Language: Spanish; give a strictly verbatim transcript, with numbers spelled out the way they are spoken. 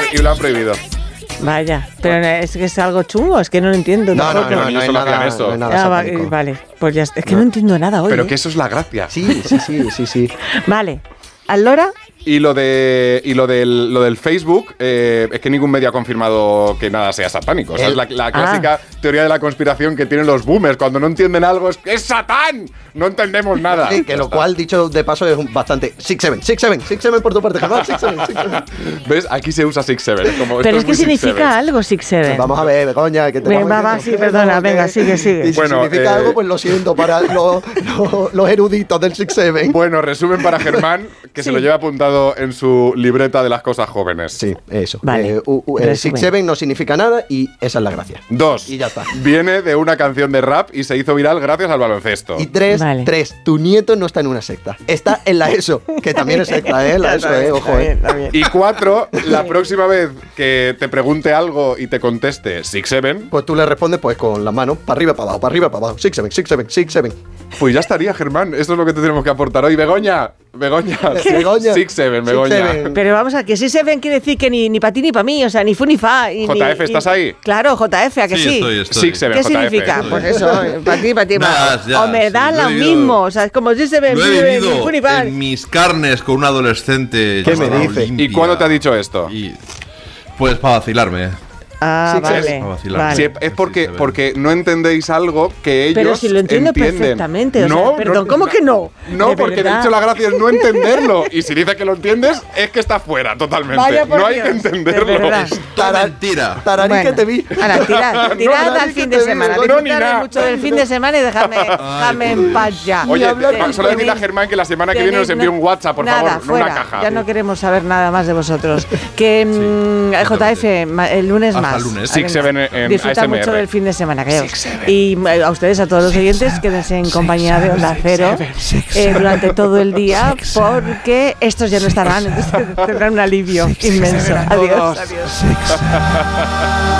y lo han prohibido. Vaya, pero es que es algo chungo, es que no lo entiendo. No, no, no, no, no, no, es solo nada, hacían eso. no es nada Ah, va- satánico. vale, pues ya está. Es que no, no entiendo nada hoy. Pero ¿eh? que eso es la gracia. Sí, sí, sí, sí, sí. Vale, ¿Allora? Y lo de y lo del, lo del Facebook, eh, es que ningún medio ha confirmado que nada sea satánico. O sea, El, es la, la clásica ah. teoría de la conspiración que tienen los boomers. Cuando no entienden algo, es que es Satán. No entendemos nada. Sí, que lo está. Cual, dicho de paso, es bastante six seven, six seven, six seven por tu parte, Germán, six seven, six seven. ¿Ves? Aquí se usa six seven. Como, Pero es, es que significa six seven. Algo six seven. Vamos a ver, Begoña, que te venga, va, va, sí, perdona, venga, sigue, sigue. Y si bueno, significa eh, algo, pues lo siento para lo, lo, los eruditos del six seven. Bueno, resumen para Germán, que sí. se lo lleva apuntado en su libreta de las cosas jóvenes. Sí, eso. Vale. Eh, uh, uh, eh, six seven no significa nada y esa es la gracia. Dos. Y ya está. Viene de una canción de rap y se hizo viral gracias al baloncesto. Y tres, vale. tres, tu nieto no está en una secta. Está en la ESO, que también es secta, ¿eh? La ESO, ¿eh? Ojo, ¿eh? Y cuatro, la próxima vez que te pregunte algo y te conteste six seven, pues tú le respondes pues con la mano para arriba, para abajo, para arriba, para abajo. six seven, six seven, six seven. Pues ya estaría, Germán. Esto es lo que te tenemos que aportar hoy. Begoña, Begoña. Begoña. six seven, Begoña. six seven. Pero vamos a que six seven quiere decir que ni, ni para ti ni para mí, o sea, ni fu ni fa. Y, J F, ni, ¿estás y, ahí? Claro, J F, ¿a que sí? Sí, estoy, estoy. six seven, ¿Qué J F. significa? Pues eso, para ti, para ti. Nah, ya, o me sí, da lo lo he vivido. mismo, o sea, es como six seven, Lo he ni vivido fu ni fa. en mis carnes con un adolescente. ¿Qué me llamado dice? Olimpia. ¿Y cuándo te ha dicho esto? Y, pues para vacilarme. Ah, Six vale. seven. vale. Sí, es porque, porque no entendéis algo que ellos Pero si lo entiendo entienden. perfectamente. O no, sea, perdón, no, ¿cómo que no? No, ¿De porque verdad? de hecho la gracia es no entenderlo. Y si dices que lo entiendes, es que está fuera totalmente. Vaya por no hay Dios, que de entenderlo. verdad. Toda mentira. Tararí Bueno, que te vi. Ahora, tirad, tirad No, al que fin te de vi, semana. no, ni Disfrutad nada. mucho del fin de semana y dejadme, dejadme en paz ya. Oye, hablar te- con solo decirle a Tenéis- Germán que la semana que viene nos tenéis envíe un WhatsApp, por nada, favor, no fuera. una caja. Ya no queremos saber nada más de vosotros. Que mm, J F, ma- el lunes Hasta más. el lunes. six seven en Disfruta A S M R. mucho del fin de semana, creo. Y eh, a ustedes, a todos los oyentes, quédense en compañía de Onda Cero eh, durante todo el día, porque estos ya no estarán, entonces tendrán un alivio inmenso. Adiós. Adiós.